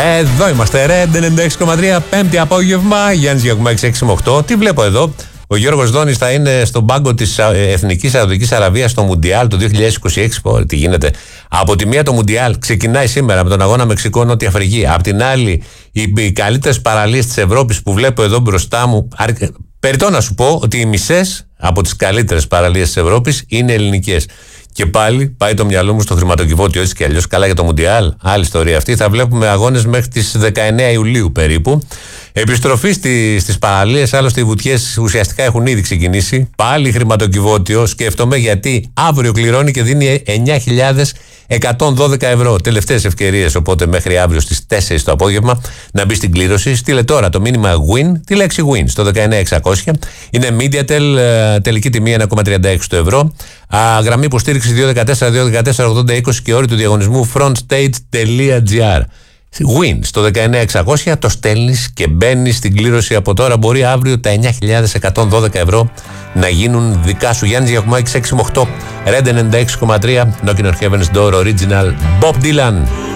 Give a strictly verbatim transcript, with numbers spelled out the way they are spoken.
Εδώ είμαστε, Red ενενήντα έξι κόμμα τρία, πέμπτη απόγευμα, Γιάννης Γιακουμάκης έξι με οκτώ. Τι βλέπω εδώ, ο Γιώργος Δόνης θα είναι στον πάγκο της Εθνικής Σαουδικής Αραβίας στο Μουντιάλ το δύο χιλιάδες είκοσι έξι. Πω, τι γίνεται. Από τη μία το Μουντιάλ ξεκινάει σήμερα με τον αγώνα Μεξικό-Νότια Αφρική. Απ' την άλλη, οι καλύτερες παραλίες της Ευρώπης που βλέπω εδώ μπροστά μου. Περιττό να σου πω ότι οι μισές από τις καλύτερες παραλίες της Ευρώπης είναι ελληνικές. Και πάλι πάει το μυαλό μου στο χρηματοκιβώτιο, έτσι και αλλιώς. Καλά για το Μουντιάλ, άλλη ιστορία αυτή. Θα βλέπουμε αγώνες μέχρι τις δεκαεννέα Ιουλίου περίπου. Επιστροφή στις, στις παραλίες, άλλωστε οι βουτιές ουσιαστικά έχουν ήδη ξεκινήσει. Πάλι χρηματοκιβώτιο, σκέφτομαι γιατί αύριο κληρώνει και δίνει εννιά χιλιάδες εκατόν δώδεκα ευρώ. Τελευταίες ευκαιρίες, οπότε μέχρι αύριο στις τέσσερις το απόγευμα να μπει στην κλήρωση. Στείλε τώρα το μήνυμα win, τη λέξη win στο δεκαεννέα εξακόσια. Είναι Mediatel, τελική τιμή ένα κόμμα τριάντα έξι το ευρώ. Α, γραμμή υποστήριξη δύο ένα τέσσερα δύο ένα τέσσερα ογδόντα είκοσι και όροι του διαγωνισμού frontstage.gr. Win στο δεκαεννέα εξακόσια, το στέλνεις και μπαίνεις στην κλήρωση από τώρα. Μπορεί αύριο τα εννιά χιλιάδες εκατόν δώδεκα ευρώ να γίνουν δικά σου. Γιάννης Γιακουμάκης έξι με οκτώ, Red ενενήντα έξι κόμμα τρία, Knocking on Heaven's Door Original, Bob Dylan.